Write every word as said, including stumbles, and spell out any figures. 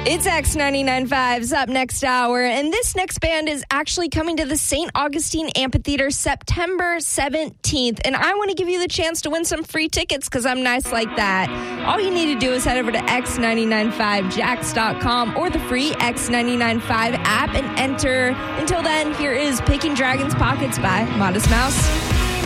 It's X ninety-nine point five's Up Next Hour, and this next band is actually coming to the Saint Augustine Amphitheater September seventeenth, and I want to give you the chance to win some free tickets because I'm nice like that. All you need to do is head over to x nine nine five jacks dot com or the free X ninety-nine point five app and enter. Until then, here is Picking Dragons Pockets by Modest Mouse.